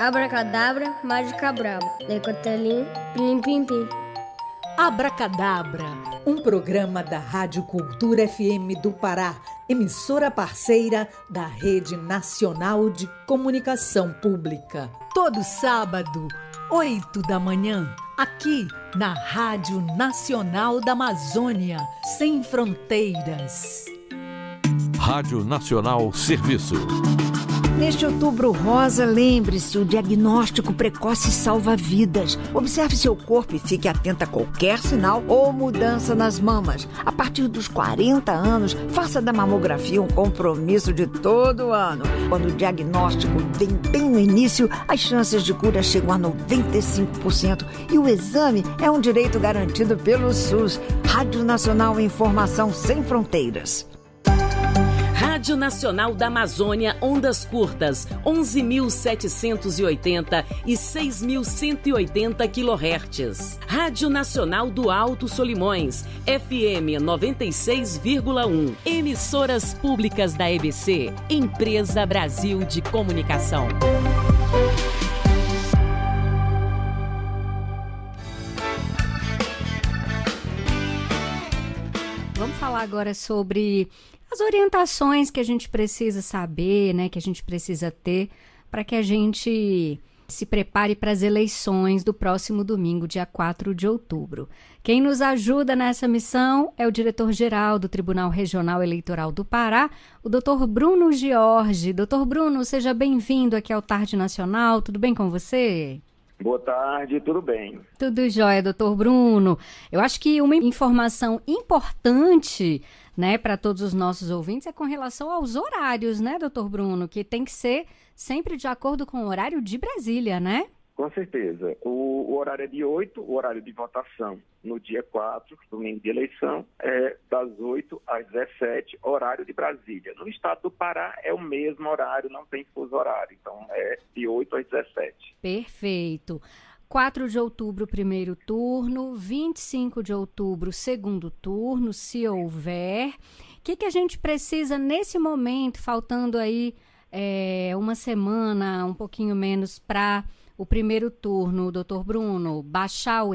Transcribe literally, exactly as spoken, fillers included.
Abracadabra, mágica braba. Decotelinho, plim plim plim. Abracadabra, um programa da Rádio Cultura F M do Pará, emissora parceira da Rede Nacional de Comunicação Pública. Todo sábado, oito da manhã, aqui na Rádio Nacional da Amazônia, sem fronteiras. Rádio Nacional Serviço. Neste Outubro Rosa, lembre-se, o diagnóstico precoce salva vidas. Observe seu corpo e fique atento a qualquer sinal ou mudança nas mamas. A partir dos quarenta anos, faça da mamografia um compromisso de todo ano. Quando o diagnóstico vem bem no início, as chances de cura chegam a noventa e cinco por cento e o exame é um direito garantido pelo SUS. Rádio Nacional, informação sem fronteiras. Rádio Nacional da Amazônia, ondas curtas, onze mil setecentos e oitenta e seis mil cento e oitenta quilohertz. Rádio Nacional do Alto Solimões, F M noventa e seis vírgula um. Emissoras públicas da E B C, Empresa Brasil de Comunicação. Vamos falar agora sobre as orientações que a gente precisa saber, né, que a gente precisa ter para que a gente se prepare para as eleições do próximo domingo, dia quatro de outubro. Quem nos ajuda nessa missão é o diretor-geral do Tribunal Regional Eleitoral do Pará, o doutor Bruno Giorgi. doutor Bruno, seja bem-vindo aqui ao Tarde Nacional. Tudo bem com você? Boa tarde, tudo bem? Tudo jóia, doutor Bruno. Eu acho que uma informação importante, né, para todos os nossos ouvintes é com relação aos horários, né, doutor Bruno? Que tem que ser sempre de acordo com o horário de Brasília, né? Com certeza. O, o horário é de oito, o horário de votação no dia quatro, domingo de eleição, é das oito às dezessete, horário de Brasília. No estado do Pará é o mesmo horário, não tem fuso horário, então é de oito às dezessete. Perfeito. quatro de outubro, primeiro turno, vinte e cinco de outubro, segundo turno, se houver. O que, que a gente precisa nesse momento, faltando aí é, uma semana, um pouquinho menos para o primeiro turno, doutor Bruno? Baixar o